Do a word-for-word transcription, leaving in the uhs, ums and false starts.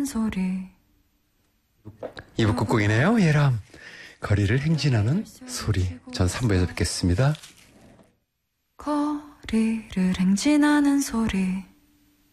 행진하는 소리. 이 부 끝곡이네요. 예람. 거리를 행진하는 소리. 전 삼 부에서 뵙겠습니다. 거리를 행진하는 소리.